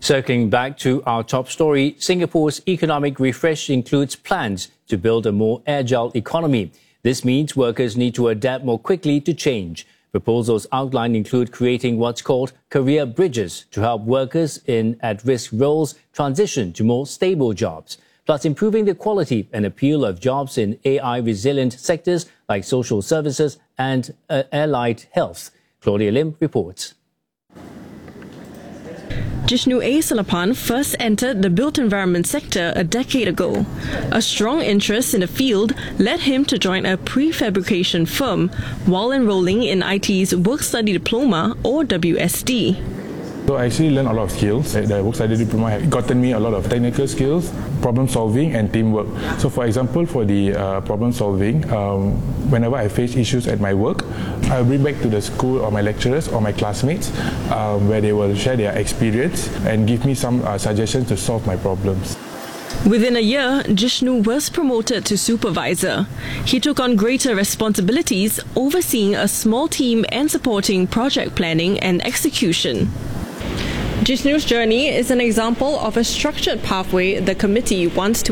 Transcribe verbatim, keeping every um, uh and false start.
Circling back to our top story, Singapore's economic refresh includes plans to build a more agile economy. This means workers need to adapt more quickly to change. Proposals outlined include creating what's called career bridges to help workers in at-risk roles transition to more stable jobs, plus improving the quality and appeal of jobs in A I-resilient sectors like social services and uh, allied health. Claudia Lim reports. Jishnu A. Selapan first entered the built environment sector a decade ago. A strong interest in the field led him to join a prefabrication firm while enrolling in I T's Work-Study Diploma or W S D. So I actually learned a lot of skills. The Work-Study Diploma has gotten me a lot of technical skills, problem solving and teamwork. So for example, for the uh, problem solving, um, whenever I face issues at my work, I'll bring back to the school or my lecturers or my classmates um, where they will share their experience and give me some uh, suggestions to solve my problems. Within a year, Jishnu was promoted to supervisor. He took on greater responsibilities, overseeing a small team and supporting project planning and execution. Jishnu's journey is an example of a structured pathway the committee wants to